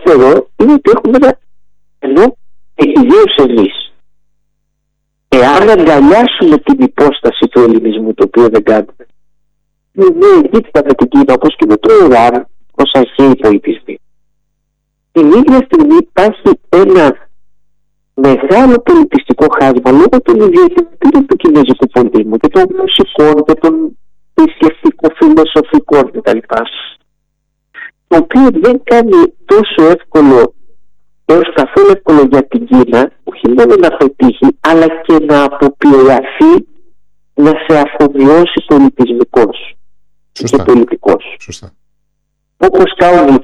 φοβερό είναι ότι έχουμε ένα, ενώ ιδίως εμείς, εάν αγκαλιάσουμε την υπόσταση του ελληνισμού, το οποίο δεν κάνουμε, είναι εγκύτητα με την Κίνα, όπως και με το Ιράν, ως αρχαίοι πολιτισμοί. Την ίδια στιγμή υπάρχει ένα μεγάλο πολιτιστικό χάσμα λόγω των ιδιαιτερότητων του κινέζικου πολιτισμού και των γλωσσικών και των θρησκευτικο-φιλοσοφικών κτλ. Το οποίο δεν κάνει τόσο εύκολο έως καθόλου εύκολο για την Κίνα, όχι μόνο να πετύχει, αλλά και να αποπειραθεί να σε αφομοιώσει πολιτισμικός και πολιτικός. Σωστά. Όπως κάνουν.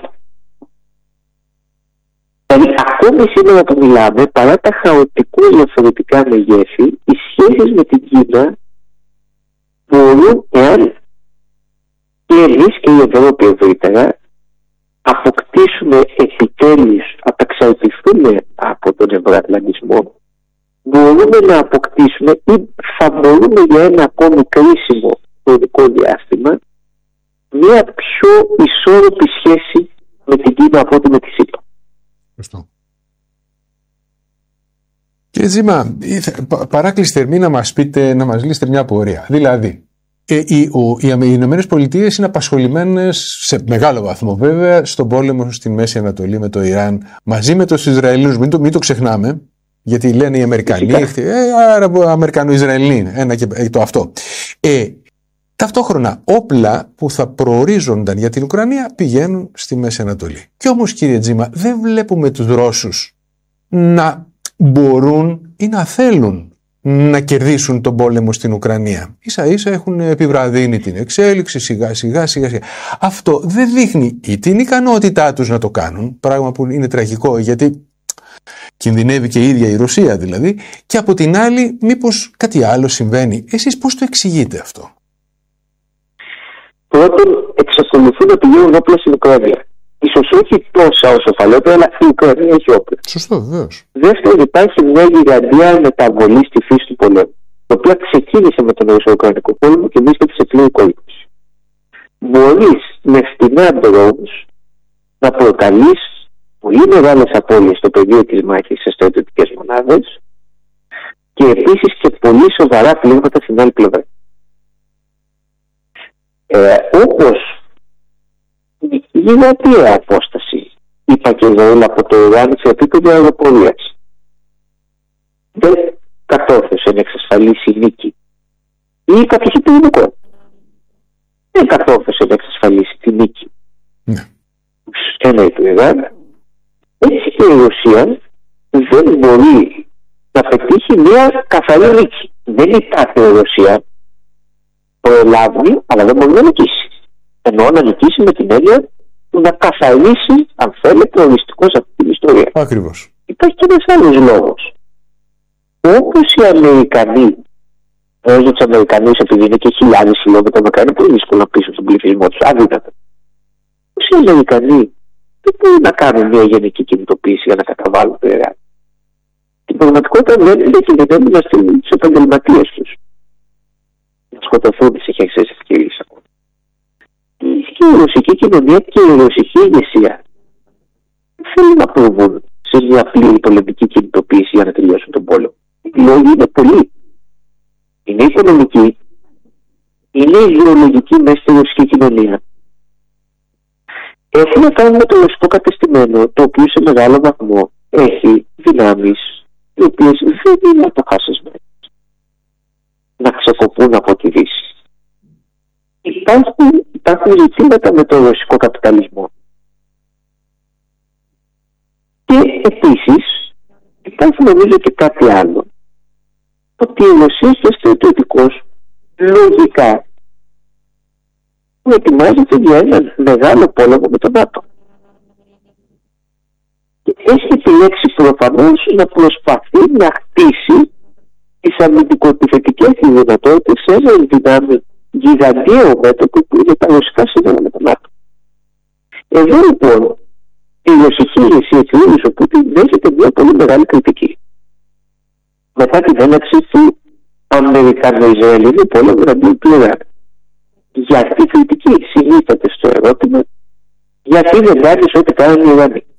Δηλαδή, ακόμη σήμερα που μιλάμε, παρά τα χαοτικού διαφορετικά μεγέθη, οι σχέσεις με την Κίνα μπορούν, εάν και εμείς και η Ευρώπη ευρύτερα αποκτήσουμε επιτέλους, απεξαρτηθούμε από τον ευρωατλαντισμό, μπορούμε να αποκτήσουμε ή θα μπορούμε για ένα ακόμη κρίσιμο χρονικό διάστημα μια πιο ισόρροπη σχέση με την Κίνα από ό,τι με τη ΣΥΠΑ. Ευχαριστώ. Κύριε Τζίμα, παράκληση θερμή να μας πείτε, να μας λύσετε μια απορία. Δηλαδή, οι Ηνωμένες Πολιτείες είναι απασχολημένες σε μεγάλο βαθμό βέβαια στον πόλεμο στη Μέση Ανατολή με το Ιράν μαζί με τους Ισραηλινούς. Μην το ξεχνάμε, γιατί λένε οι Αμερικανοί, Αμερικανο-Ισραηλοί, ένα και το αυτό. Ταυτόχρονα όπλα που θα προορίζονταν για την Ουκρανία πηγαίνουν στη Μέση Ανατολή. Και όμως, κύριε Τζίμα, δεν βλέπουμε τους Ρώσους να μπορούν ή να θέλουν να κερδίσουν τον πόλεμο στην Ουκρανία. Ίσα ίσα έχουν επιβραδύνει την εξέλιξη σιγά σιγά. Αυτό δεν δείχνει ή την ικανότητά τους να το κάνουν, πράγμα που είναι τραγικό γιατί κινδυνεύει και η ίδια η Ρωσία δηλαδή, και από την άλλη μήπως κάτι άλλο συμβαίνει. Εσείς πώς το εξηγείτε αυτό? Πρώτον, εξακολουθούν να πηγαίνουν όπλα στην Ουκρανία. Ίσως όχι τόσα όσο παλαιότερα, αλλά η Ουκρανία έχει όπλα. Σωστό, βεβαίως. Δεύτερον, υπάρχει μια γιγαντιά μεταβολή στη φύση του πολέμου, η οποία ξεκίνησε με τον Ρωσο-Ουκρανικό πόλεμο και βρίσκεται σε πλήρη κόλπωση. Μπορείς με φτηνά drones να προκαλείς πολύ μεγάλες απώλειες στο πεδίο της μάχης σε στρατιωτικές μονάδες και επίσης και πολύ σοβαρά πλήγματα στην άλλη πλευρά. Όπως η γιγαντία απόσταση, είπα και εδώ, από το Ιράν σε επίπεδο αεροπορίας, δεν κατόρθωσε να εξασφαλίσει νίκη ή κάποιο πυρηνικό. Δεν κατόρθωσε να εξασφαλίσει τη νίκη. Ένα ή του Ιράν. Έτσι και η Ρωσία δεν μπορεί να πετύχει μια καθαρή νίκη. Δεν υπάρχει η Ρωσία προλάβει, αλλά δεν μπορεί να νικήσει. Εννοώ να νικήσει με την έννοια του να καθαρίσει, αν θέλετε, οριστικό σε αυτή την ιστορία. Ακριβώς. Υπάρχει και ένας άλλος λόγος. Όπως οι Αμερικανοί, ως τους Αμερικανούς, επειδή είναι και χιλιάδες χιλιόμετρα μακριά, είναι πολύ δύσκολο να πείσουν τον πληθυσμό τους, αδύνατο. Όπως οι Αμερικανοί δεν μπορούν να κάνουν μια γενική κινητοποίηση για να καταβάλουν το Ιράν. Την πραγματικότητα δεν είναι και δεν είναι στους επαγγελματίες τους να σκοτωθούν σε χερσαίες ευκαιρίες ακόμα. Και η ρωσική κοινωνία και η ρωσική ηγεσία δεν θέλουν να προβούν σε μια πλήρη πολεμική κινητοποίηση για να τελειώσουν τον πόλεμο. Οι λόγοι είναι πολλοί. Είναι οικονομική, είναι ιδεολογική μέσα στη ρωσική κοινωνία. Έχει να κάνει με το ρωσικό κατεστημένο, το οποίο σε μεγάλο βαθμό έχει δυνάμεις οι οποίες δεν είναι αποφασισμένες να ξεκοπούν από τη Δύση. Υπάρχουν ζητήματα με το ρωσικό καπιταλισμό. Και επίσης υπάρχει νομίζω και κάτι άλλο. Ότι η Ρωσία και στρατιωτικός λογικά ετοιμάζεται για ένα μεγάλο πόλεμο με τον ΝΑΤΟ. Και έχει επιλέξει προφανώς να προσπαθεί να χτίσει τις αμυντικοεπιθετικές δυνατότητες σε ένα δυνάμει γιγαντιαίο μέτωπο που είναι τα ρωσικά σύνορα με τον ΝΑΤΟ. Εδώ λοιπόν η ρωσική ηγεσία του ίδιου ο Πούτιν δέχεται μια πολύ μεγάλη κριτική. Μετά την έναρξη του Αμερικανο-Ισραηλινού πόλεμου εναντίον του Ιράν. Γιατί η κριτική συνίσταται στο ερώτημα γιατί δεν κάνεις ό,τι κάνουν οι Ιρανοί.